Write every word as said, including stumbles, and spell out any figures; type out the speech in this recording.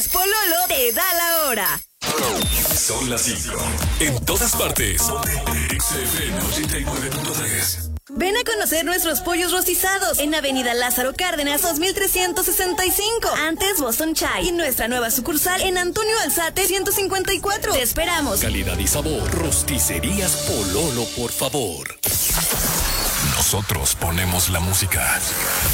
Pololo te da la hora. Son las cinco. En todas partes. X F M ochenta y nueve punto tres. Ven a conocer nuestros pollos rostizados en Avenida Lázaro Cárdenas dos mil trescientos sesenta y cinco, antes Boston Chai, y nuestra nueva sucursal en Antonio Alzate ciento cincuenta y cuatro. Te esperamos. Calidad y sabor. Rosticerías Pololo, por favor. Nosotros ponemos la música.